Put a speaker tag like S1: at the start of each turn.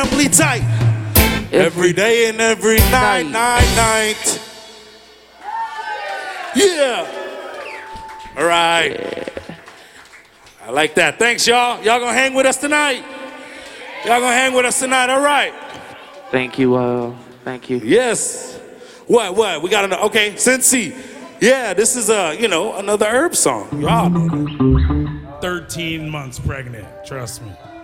S1: family tight. Every day and every night. Yeah. All right.
S2: Yeah.
S1: I like that. Thanks, y'all. Y'all gonna hang with us tonight? Y'all gonna hang with us tonight? All right.
S2: Thank you. Thank you.
S1: Yes. What? We got another. Okay, Cincy. Yeah, this is another herb song. Y'all know that.
S3: 13 months pregnant, trust me.